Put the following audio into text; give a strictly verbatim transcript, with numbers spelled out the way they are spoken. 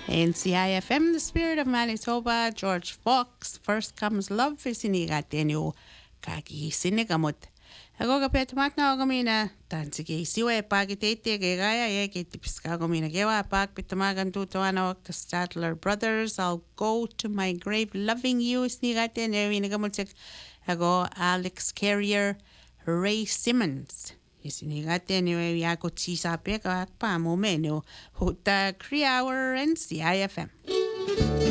N C I F M, the spirit of Manitoba, George Fox, First Comes Love, isinigatenyo kaki sinigamot. Ako kapet makna ako mina, tansige siwe pagitete gaya ye kitipiska ako mina gewa pag pitamagan tutuana wak the Statler Brothers. I'll go to my grave loving you, isinigatenyo winigamot sik. Ako Alex Carrier, Ray Simmons. Isinigatenyo yako chisape ka pa momeno. Huta Cree Hour and C I F M.